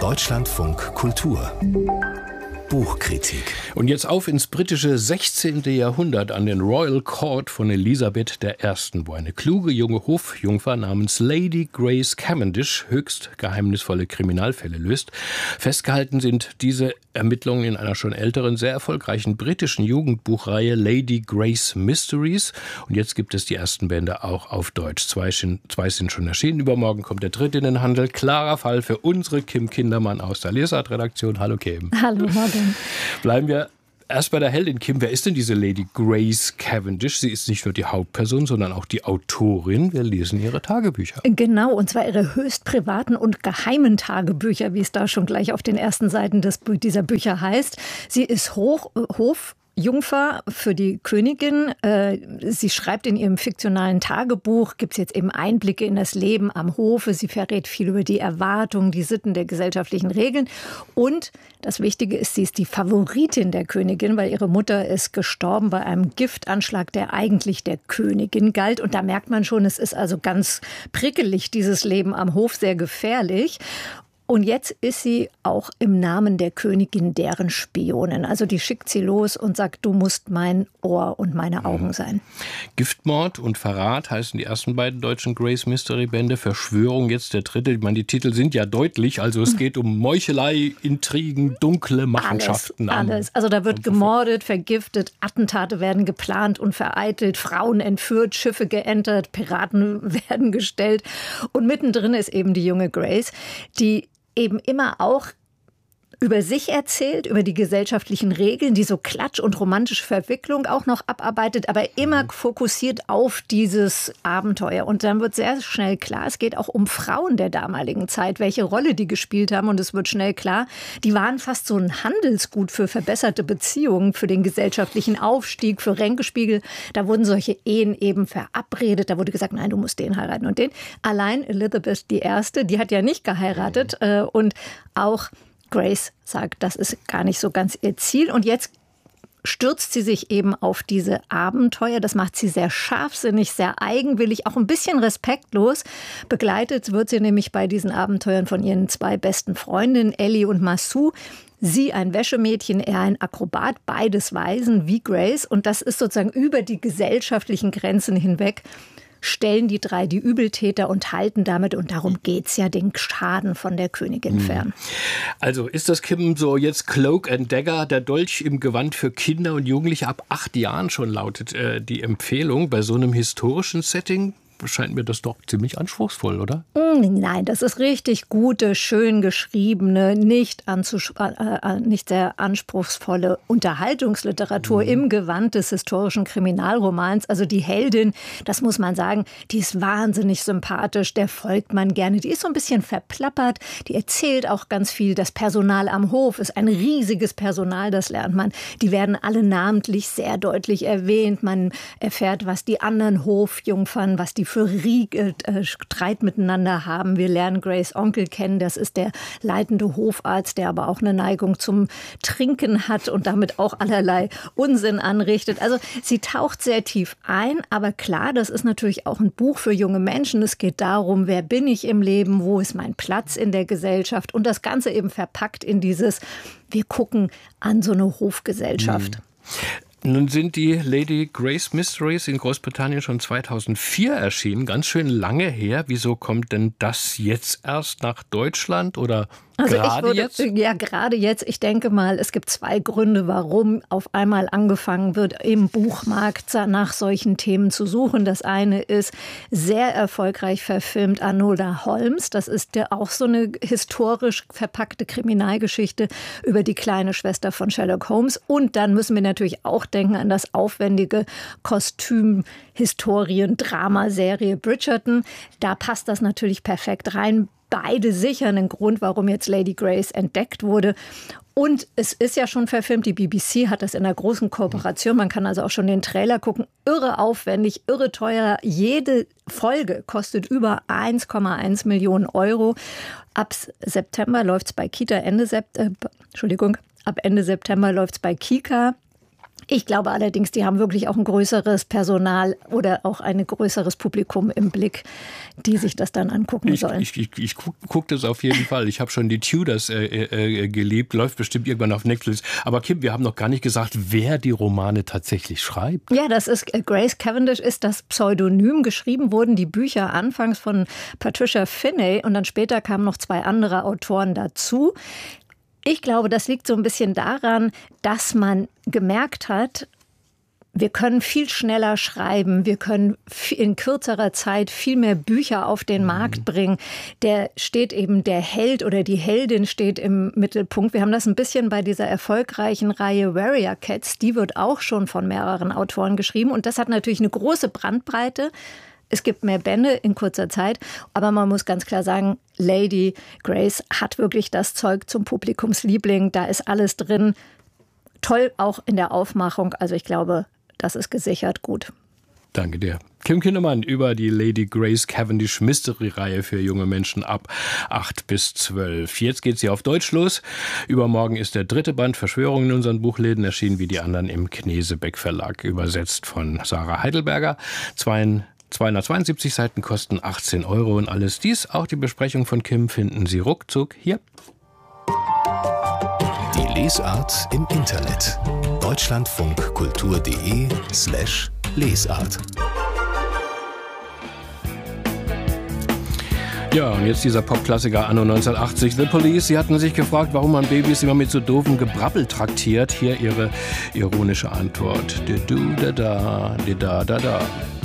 Deutschlandfunk Kultur Buchkritik. Und jetzt auf ins britische 16. Jahrhundert an den Royal Court von Elisabeth I., wo eine kluge junge Hofjungfer namens Lady Grace Cavendish höchst geheimnisvolle Kriminalfälle löst. Festgehalten sind diese Ermittlungen in einer schon älteren, sehr erfolgreichen britischen Jugendbuchreihe Lady Grace Mysteries. Und jetzt gibt es die ersten Bände auch auf Deutsch. Zwei sind schon erschienen. Übermorgen kommt der dritte in den Handel. Klarer Fall für unsere Kim Kindermann aus der Lesart-Redaktion. Hallo Kim. Hallo Morgen. Bleiben wir erst bei der Heldin Kim. Wer ist denn diese Lady Grace Cavendish? Sie ist nicht nur die Hauptperson, sondern auch die Autorin. Wir lesen ihre Tagebücher. Genau, und zwar ihre höchst privaten und geheimen Tagebücher, wie es da schon gleich auf den ersten Seiten dieser Bücher heißt. Sie ist Hofjungfer für die Königin. Sie schreibt in ihrem fiktionalen Tagebuch, gibt es jetzt eben Einblicke in das Leben am Hofe. Sie verrät viel über die Erwartungen, die Sitten der gesellschaftlichen Regeln. Und das Wichtige ist, sie ist die Favoritin der Königin, weil ihre Mutter ist gestorben bei einem Giftanschlag, der eigentlich der Königin galt. Und da merkt man schon, es ist also ganz prickelig, dieses Leben am Hof, sehr gefährlich. Und jetzt ist sie auch im Namen der Königin deren Spionin. Also die schickt sie los und sagt, du musst mein Ohr und meine Augen sein. Giftmord und Verrat heißen die ersten beiden deutschen Grace Mystery Bände. Verschwörung jetzt der dritte. Ich meine, die Titel sind ja deutlich. Also es geht um Meuchelei, Intrigen, dunkle Machenschaften. Alles. Also da wird gemordet, vergiftet, Attentate werden geplant und vereitelt, Frauen entführt, Schiffe geentert, Piraten werden gestellt. Und mittendrin ist eben die junge Grace, die eben immer auch über sich erzählt, über die gesellschaftlichen Regeln, die so Klatsch und romantische Verwicklung auch noch abarbeitet, aber immer fokussiert auf dieses Abenteuer. Und dann wird sehr schnell klar, es geht auch um Frauen der damaligen Zeit, welche Rolle die gespielt haben. Und es wird schnell klar, die waren fast so ein Handelsgut für verbesserte Beziehungen, für den gesellschaftlichen Aufstieg, für Ränkespiegel. Da wurden solche Ehen eben verabredet. Da wurde gesagt, nein, du musst den heiraten und den. Allein Elizabeth I., die hat ja nicht geheiratet und auch Grace sagt, das ist gar nicht so ganz ihr Ziel. Und jetzt stürzt sie sich eben auf diese Abenteuer. Das macht sie sehr scharfsinnig, sehr eigenwillig, auch ein bisschen respektlos. Begleitet wird sie nämlich bei diesen Abenteuern von ihren zwei besten Freundinnen, Ellie und Massou. Sie ein Wäschemädchen, er ein Akrobat, beides Waisen wie Grace. Und das ist sozusagen über die gesellschaftlichen Grenzen hinweg, stellen die drei die Übeltäter und halten damit, und darum geht's ja, den Schaden von der Königin fern. Also ist das, Kim, so jetzt Cloak and Dagger, der Dolch im Gewand für Kinder und Jugendliche ab 8 Jahren schon, lautet die Empfehlung bei so einem historischen Setting? Scheint mir das doch ziemlich anspruchsvoll, oder? Nein, das ist richtig gute, schön geschriebene, nicht sehr anspruchsvolle Unterhaltungsliteratur im Gewand des historischen Kriminalromans. Also die Heldin, das muss man sagen, die ist wahnsinnig sympathisch, der folgt man gerne. Die ist so ein bisschen verplappert, die erzählt auch ganz viel. Das Personal am Hof ist ein riesiges Personal, das lernt man. Die werden alle namentlich sehr deutlich erwähnt. Man erfährt, was die anderen Hofjungfern, was die für Streit miteinander haben. Wir lernen Grace Onkel kennen. Das ist der leitende Hofarzt, der aber auch eine Neigung zum Trinken hat und damit auch allerlei Unsinn anrichtet. Also sie taucht sehr tief ein. Aber klar, das ist natürlich auch ein Buch für junge Menschen. Es geht darum, wer bin ich im Leben? Wo ist mein Platz in der Gesellschaft? Und das Ganze eben verpackt in dieses, wir gucken an so eine Hofgesellschaft. Nun sind die Lady Grace Mysteries in Großbritannien schon 2004 erschienen, ganz schön lange her. Wieso kommt denn das jetzt erst nach Deutschland oder gerade jetzt? Ja, gerade jetzt. Ich denke mal, es gibt 2 Gründe, warum auf einmal angefangen wird, im Buchmarkt nach solchen Themen zu suchen. Das eine ist sehr erfolgreich verfilmt Enola Holmes. Das ist ja auch so eine historisch verpackte Kriminalgeschichte über die kleine Schwester von Sherlock Holmes. Und dann müssen wir natürlich auch denken an das aufwendige Kostüm-Historien-Dramaserie Bridgerton. Da passt das natürlich perfekt rein. Beide sicher einen Grund, warum jetzt Lady Grace entdeckt wurde. Und es ist ja schon verfilmt, die BBC hat das in einer großen Kooperation. Man kann also auch schon den Trailer gucken. Irre aufwendig, irre teuer. Jede Folge kostet über 1,1 Millionen Euro. Ab September läuft es bei Ende September läuft es bei Kika. Ich glaube allerdings, die haben wirklich auch ein größeres Personal oder auch ein größeres Publikum im Blick, die sich das dann angucken sollen. Ich gucke das auf jeden Fall. Ich habe schon die Tudors geliebt, läuft bestimmt irgendwann auf Netflix. Aber Kim, wir haben noch gar nicht gesagt, wer die Romane tatsächlich schreibt. Ja, das ist Grace Cavendish, ist das Pseudonym. Geschrieben wurden die Bücher anfangs von Patricia Finney und dann später kamen noch 2 andere Autoren dazu. Ich glaube, das liegt so ein bisschen daran, dass man gemerkt hat, wir können viel schneller schreiben, wir können in kürzerer Zeit viel mehr Bücher auf den Markt bringen. Der Held oder die Heldin steht im Mittelpunkt. Wir haben das ein bisschen bei dieser erfolgreichen Reihe Warrior Cats. Die wird auch schon von mehreren Autoren geschrieben und das hat natürlich eine große Bandbreite. Es gibt mehr Bände in kurzer Zeit, aber man muss ganz klar sagen, Lady Grace hat wirklich das Zeug zum Publikumsliebling. Da ist alles drin. Toll auch in der Aufmachung. Also ich glaube, das ist gesichert gut. Danke dir. Kim Kinnemann über die Lady Grace Cavendish Mystery-Reihe für junge Menschen ab 8 bis 12. Jetzt geht sie auf Deutsch los. Übermorgen ist der 3. Band Verschwörung in unseren Buchläden, erschienen wie die anderen im Knesebeck Verlag, übersetzt von Sarah Heidelberger. 272 Seiten kosten 18 € und alles dies, auch die Besprechung von Kim, finden Sie ruckzuck hier. Die Lesart im Internet. deutschlandfunkkultur.de/Lesart. Ja, und jetzt dieser Popklassiker anno 1980, The Police. Sie hatten sich gefragt, warum man Babys immer mit so doofem Gebrabbel traktiert. Hier ihre ironische Antwort. Da da da da da da.